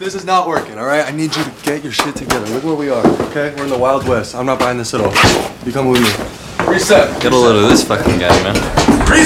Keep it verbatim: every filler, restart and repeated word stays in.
this is not working, all right? I need you to get your shit together. Look where we are, okay? We're in the Wild West. I'm not buying this at all. You come with me. Reset. Get a load of this fucking guy, man. Reset!